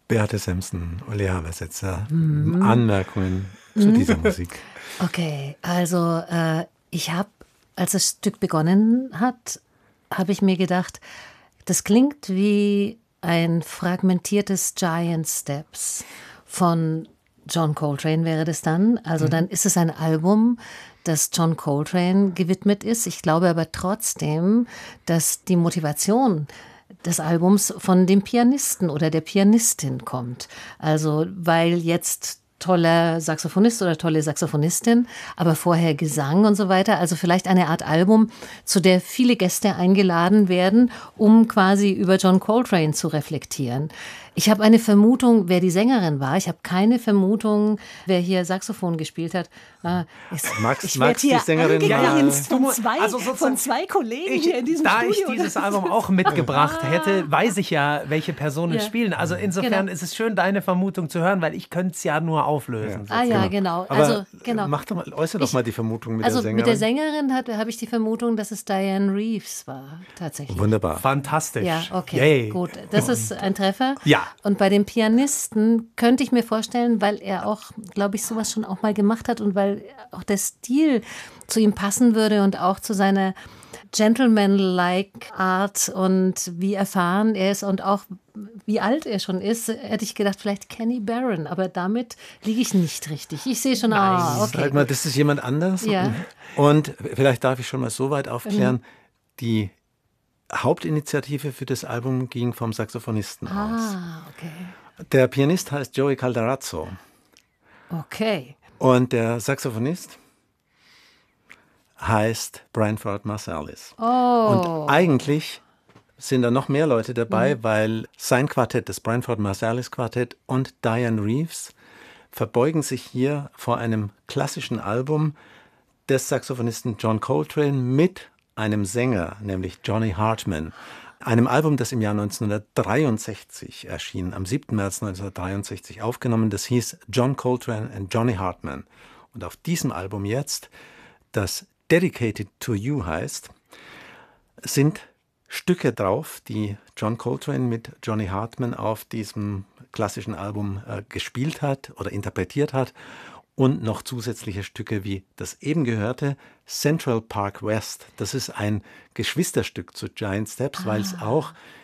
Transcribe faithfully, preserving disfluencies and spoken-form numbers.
Beate Sampson, Uli Haversetzer, mhm. Anmerkungen zu mhm. dieser Musik. Okay, also äh, ich habe, als das Stück begonnen hat, habe ich mir gedacht, das klingt wie ein fragmentiertes Giant Steps von John Coltrane wäre das dann. Also mhm. dann ist es ein Album, das John Coltrane gewidmet ist. Ich glaube aber trotzdem, dass die Motivation des Albums von dem Pianisten oder der Pianistin kommt. Also weil jetzt toller Saxophonist oder tolle Saxophonistin, aber vorher Gesang und so weiter. Also vielleicht eine Art Album, zu der viele Gäste eingeladen werden, um quasi über John Coltrane zu reflektieren. Ich habe eine Vermutung, wer die Sängerin war. Ich habe keine Vermutung, wer hier Saxophon gespielt hat. Ich, Max, ich Max die Sängerin war von zwei, also von zwei Kollegen ich, hier in diesem da Studio. Da ich dieses Album auch mitgebracht hätte, weiß ich ja, welche Personen ja. spielen. Also insofern genau. ist es schön, deine Vermutung zu hören, weil ich könnte es ja nur auflösen. Ja. Ah ja, genau. Aber also, genau. Mach doch mal, äußere doch ich, mal die Vermutung mit also der Sängerin. Mit der Sängerin habe ich die Vermutung, dass es Diane Reeves war, tatsächlich. Wunderbar. Fantastisch. Ja, okay, Yay. gut. Das ist ein Treffer. Ja. Und bei dem Pianisten könnte ich mir vorstellen, weil er auch, glaube ich, sowas schon auch mal gemacht hat und weil auch der Stil zu ihm passen würde und auch zu seiner Gentleman-like Art und wie erfahren er ist und auch wie alt er schon ist, hätte ich gedacht, vielleicht Kenny Barron, aber damit liege ich nicht richtig. Ich sehe schon, ah, okay. Sag mal, das ist jemand anders. Ja. Und vielleicht darf ich schon mal so weit aufklären, mhm. die Hauptinitiative für das Album ging vom Saxophonisten ah, aus. Ah, okay. Der Pianist heißt Joey Calderazzo. Okay. Und der Saxophonist heißt Branford Marsalis. Oh. Und eigentlich sind da noch mehr Leute dabei, mhm. weil sein Quartett, das Branford Marsalis Quartett und Diane Reeves verbeugen sich hier vor einem klassischen Album des Saxophonisten John Coltrane mit einem Sänger, nämlich Johnny Hartman. Einem Album, das im Jahr neunzehnhundertdreiundsechzig erschien, am siebten März neunzehnhundertdreiundsechzig aufgenommen. Das hieß John Coltrane and Johnny Hartman. Und auf diesem Album jetzt, das Dedicated to You heißt, sind Stücke drauf, die John Coltrane mit Johnny Hartman auf diesem klassischen Album äh, gespielt hat oder interpretiert hat. Und noch zusätzliche Stücke wie das eben gehörte Central Park West. Das ist ein Geschwisterstück zu Giant Steps, ah. weil es auch